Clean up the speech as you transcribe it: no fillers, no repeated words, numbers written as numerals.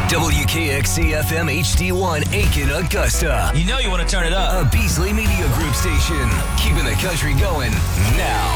WKXC FM HD1 Aiken, Augusta. You know you want to turn it up. A Beasley Media Group station. Keeping the country going now.